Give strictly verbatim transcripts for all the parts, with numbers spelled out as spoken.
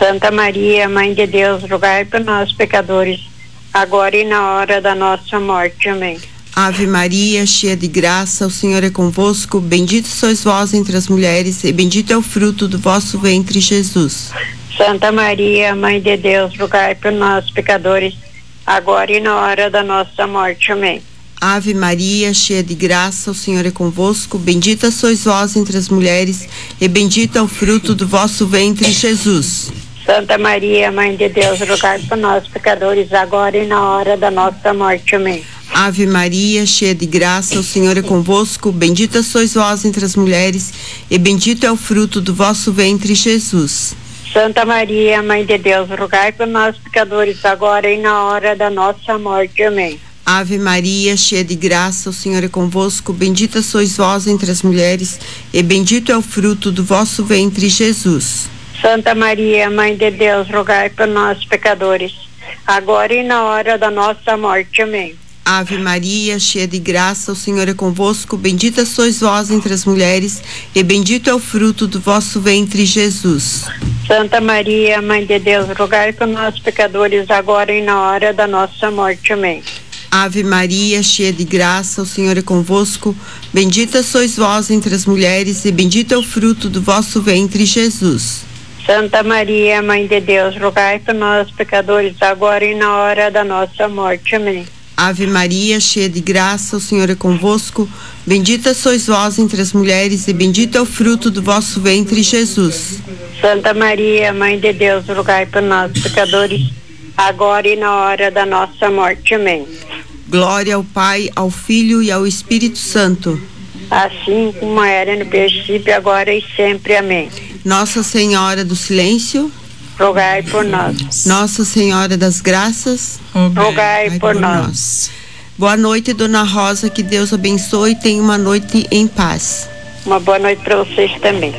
Santa Maria, Mãe de Deus, rogai por nós, pecadores, agora e na hora da nossa morte. Amém. Ave Maria, cheia de graça, o Senhor é convosco, bendita sois vós entre as mulheres, e bendito é o fruto do vosso ventre, Jesus. Santa Maria, Mãe de Deus, rogai por nós, pecadores, agora e na hora da nossa morte. Amém. Ave Maria, cheia de graça, o Senhor é convosco, bendita sois vós entre as mulheres, e bendito é o fruto do vosso ventre, Jesus. Santa Maria, Mãe de Deus, rogai por nós, pecadores, agora e na hora da nossa morte. Amém. Ave Maria, cheia de graça, o Senhor é convosco, bendita sois vós entre as mulheres, e bendito é o fruto do vosso ventre, Jesus. Santa Maria, Mãe de Deus, rogai por nós, pecadores, agora e na hora da nossa morte. Amém. Ave Maria, cheia de graça, o Senhor é convosco, bendita sois vós entre as mulheres, e bendito é o fruto do vosso ventre, Jesus. Santa Maria, Mãe de Deus, rogai por nós, pecadores, agora e na hora da nossa morte. Amém. Ave Maria, cheia de graça, o Senhor é convosco, bendita sois vós entre as mulheres, e bendito é o fruto do vosso ventre, Jesus. Santa Maria, Mãe de Deus, rogai por nós, pecadores, agora e na hora da nossa morte. Amém. Ave Maria, cheia de graça, o Senhor é convosco, bendita sois vós entre as mulheres, e bendito é o fruto do vosso ventre, Jesus. Santa Maria, Mãe de Deus, rogai por nós, pecadores, agora e na hora da nossa morte. Amém. Ave Maria, cheia de graça, o Senhor é convosco, bendita sois vós entre as mulheres, e bendito é o fruto do vosso ventre, Jesus. Santa Maria, Mãe de Deus, rogai por nós, pecadores, agora e na hora da nossa morte. Amém. Glória ao Pai, ao Filho e ao Espírito Santo. Assim como era no princípio, agora e sempre. Amém. Nossa Senhora do Silêncio, rogai por nós. Nossa Senhora das Graças, rogai, rogai por, por nós. nós. Boa noite, Dona Rosa, que Deus abençoe e tenha uma noite em paz. Uma boa noite para vocês também.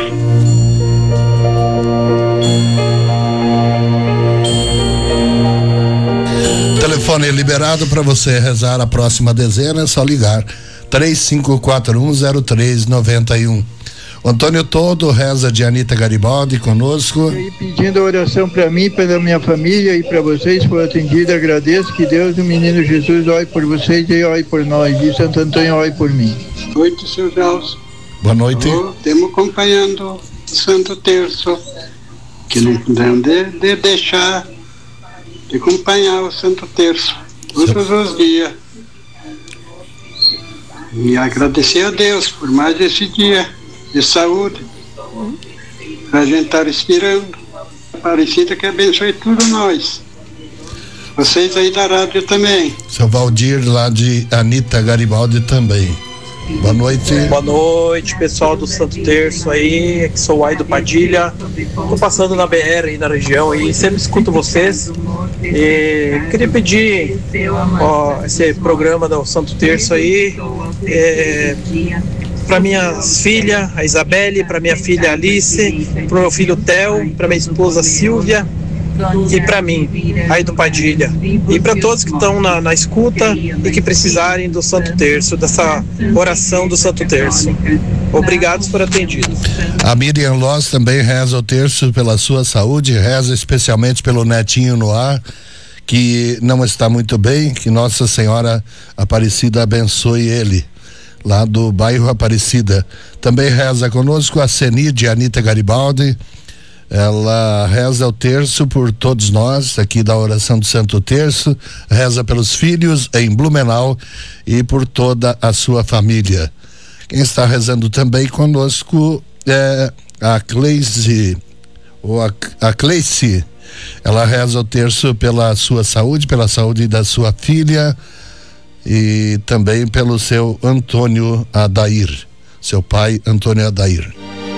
Telefone liberado para você rezar a próxima dezena, é só ligar três cinco quatro um zero três nove um. O Antônio Todo reza de Anita Garibaldi conosco. E pedindo oração para mim, pela minha família e para vocês, por atendido, agradeço que Deus e o menino Jesus olhe por vocês e olhe por nós, e Santo Antônio olhe por mim. Boa noite, senhor Gelson. Boa noite. Estamos acompanhando o Santo Terço, que não podemos de, de deixar de acompanhar o Santo Terço todos os dias. E agradecer a Deus por mais esse dia de saúde, para a gente estar respirando. Aparecida que abençoe tudo nós. Vocês aí da rádio também. Seu Valdir lá de Anita Garibaldi também. Boa noite. Boa noite, pessoal do Santo Terço aí, aqui sou o Aido Padilha, tô passando na B R aí na região e sempre escuto vocês e queria pedir, ó, esse programa do Santo Terço aí, é, para minhas filhas, a Isabelle, para minha filha Alice, para o meu filho Theo, para minha esposa Silvia e para mim, aí do Padilha, e para todos que estão na, na escuta e que precisarem do Santo Terço, dessa oração do Santo Terço. Obrigados por atendido. A Miriam Loss também reza o terço pela sua saúde, reza especialmente pelo netinho Noah, que não está muito bem, que Nossa Senhora Aparecida abençoe ele, lá do bairro Aparecida. Também reza conosco a Ceni de Anita Garibaldi. Ela reza o terço por todos nós aqui da oração do Santo Terço, reza pelos filhos em Blumenau e por toda a sua família. Quem está rezando também conosco é a Cleice, ou a, a Cleice. Ela reza o terço pela sua saúde, pela saúde da sua filha e também pelo seu Antônio Adair, seu pai Antônio Adair.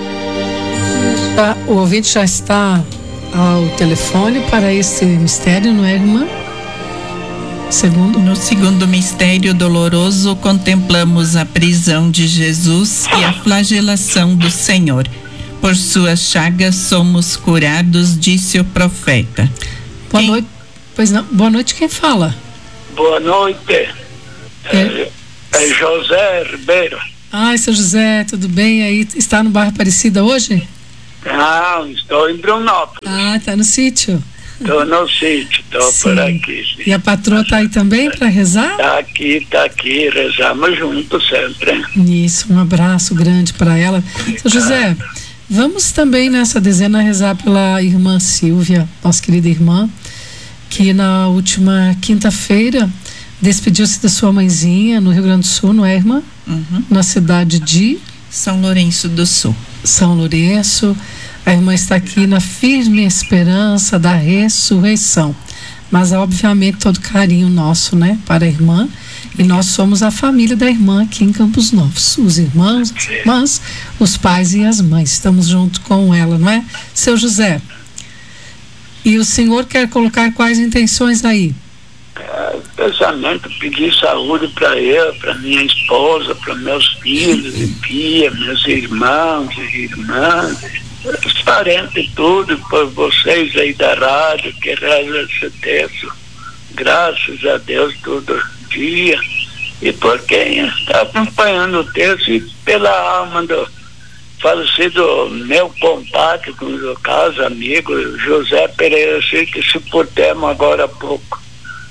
O ouvinte já está ao telefone para esse mistério, não é, irmã? Segundo. No segundo mistério doloroso, contemplamos a prisão de Jesus e a flagelação do Senhor. Por suas chagas somos curados, disse o profeta. Boa quem... noite. Pois não. Boa noite, quem fala? Boa noite. É, é, é José Ribeiro. Ah, seu José, tudo bem? Aí está no bairro Aparecida hoje? Não, estou em Brunópolis. Ah, tá no sítio? Estou no sítio, estou por aqui. Sim. E a patroa tá aí também para rezar? Tá aqui, tá aqui, rezamos juntos sempre. Isso, um abraço grande para ela. Seu José, vamos também nessa dezena rezar pela irmã Silvia, nossa querida irmã, que na última quinta-feira despediu-se da sua mãezinha no Rio Grande do Sul, não é, irmã? Uhum. Na cidade de São Lourenço do Sul. São Lourenço. A irmã está aqui na firme esperança da ressurreição. Mas, obviamente, todo carinho nosso, né, para a irmã. E nós somos a família da irmã aqui em Campos Novos. Os irmãos, as irmãs, os pais e as mães. Estamos junto com ela, não é? Seu José, e o senhor quer colocar quais intenções aí? É, pensamento, pedir saúde para eu, para minha esposa, para meus filhos e filhas, meus irmãos e irmãs, os parentes e tudo, por vocês aí da rádio que rezam esse texto, graças a Deus todo dia, e por quem está acompanhando o texto e pela alma do falecido meu compadre, no caso, amigo, José Pereira, sei que se pudemos agora há pouco.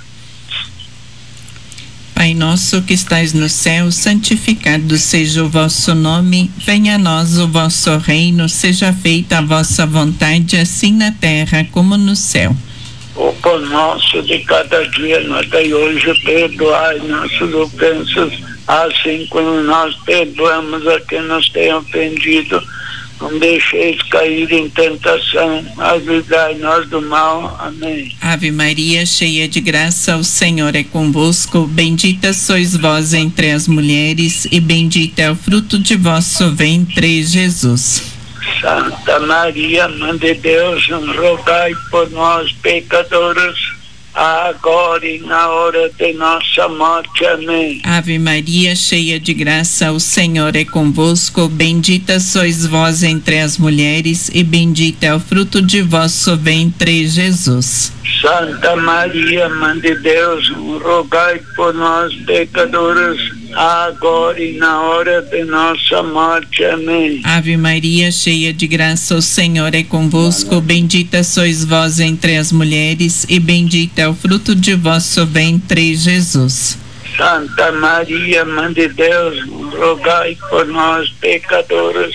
Pai nosso que estais no céu, santificado seja o vosso nome, venha a nós o vosso reino, seja feita a vossa vontade, assim na terra como no céu. O pão nosso de cada dia nos dai hoje, perdoai nossas ofensas, assim como nós perdoamos a quem nos tem ofendido. Não deixeis cair em tentação, mas livrai-nos do mal. Amém. Ave Maria, cheia de graça, o Senhor é convosco. Bendita sois vós entre as mulheres, e bendito é o fruto de vosso ventre, Jesus. Santa Maria, Mãe de Deus, rogai por nós, pecadores, agora e na hora de nossa morte. Amém. Ave Maria, cheia de graça, o Senhor é convosco. Bendita sois vós entre as mulheres, e bendito é o fruto de vosso ventre, Jesus. Santa Maria, Mãe de Deus, rogai por nós, pecadores, agora e na hora de nossa morte. Amém. Ave Maria, cheia de graça, o Senhor é convosco. Bendita sois vós entre as mulheres, e bendito é o fruto de vosso ventre, Jesus. Santa Maria, Mãe de Deus, rogai por nós, pecadores,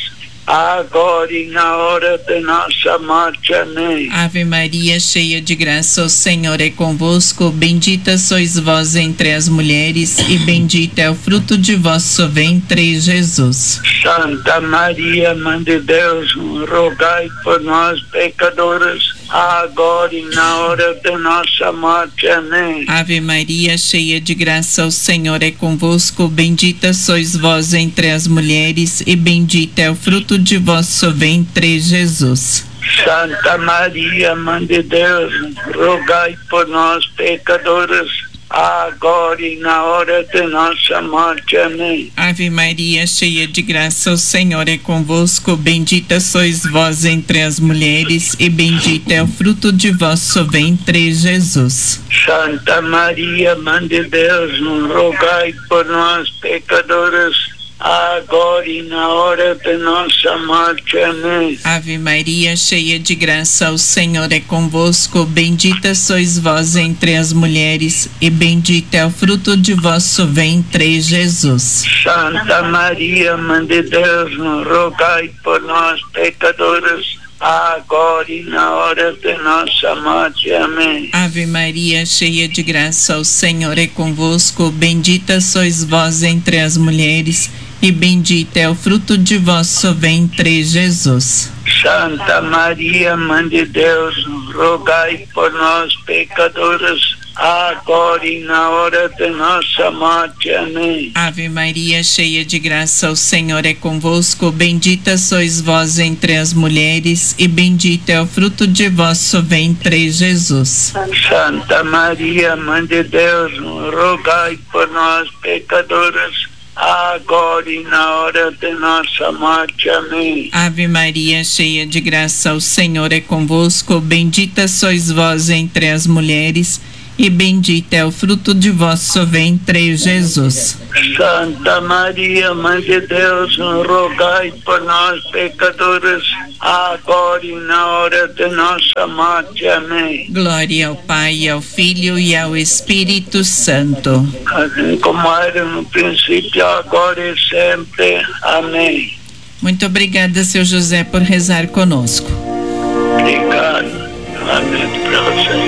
agora e na hora de nossa morte. Amém. Ave Maria, cheia de graça, o Senhor é convosco. Bendita sois vós entre as mulheres, e bendito é o fruto de vosso ventre, Jesus. Santa Maria, Mãe de Deus, rogai por nós, pecadores, agora e na hora de nossa morte. Amém. Ave Maria, cheia de graça, o Senhor é convosco. Bendita sois vós entre as mulheres, e bendito é o fruto de vosso ventre, Jesus. Santa Maria, Mãe de Deus, rogai por nós, pecadores, agora e na hora de nossa morte. Amém. Ave Maria, cheia de graça, o Senhor é convosco. Bendita sois vós entre as mulheres, e bendito é o fruto de vosso ventre, Jesus. Santa Maria, Mãe de Deus, rogai por nós, pecadores, agora e na hora de nossa morte. Amém. Ave Maria, cheia de graça, o Senhor é convosco. Bendita sois vós entre as mulheres, e bendito é o fruto de vosso ventre, Jesus. Santa Maria, Mãe de Deus, rogai por nós, pecadores, agora e na hora de nossa morte. Amém. Ave Maria, cheia de graça, o Senhor é convosco. Bendita sois vós entre as mulheres, e bendito é o fruto de vosso ventre, Jesus. Santa Maria, Mãe de Deus, rogai por nós, pecadores, agora e na hora de nossa morte. Amém. Ave Maria, cheia de graça, o Senhor é convosco. Bendita sois vós entre as mulheres, e bendito é o fruto de vosso ventre, Jesus. Santa Maria, Mãe de Deus, rogai por nós, pecadores, agora e na hora de nossa morte. Amém. Ave Maria, cheia de graça, o Senhor é convosco. Bendita sois vós entre as mulheres, e bendito é o fruto de vosso ventre, Jesus. Santa Maria, Mãe de Deus, rogai por nós, pecadores, agora e na hora de nossa morte. Amém. Glória ao Pai, ao Filho e ao Espírito Santo. Assim como era no princípio, agora e sempre. Amém. Muito obrigada, seu José, por rezar conosco. Obrigado. Amém para você.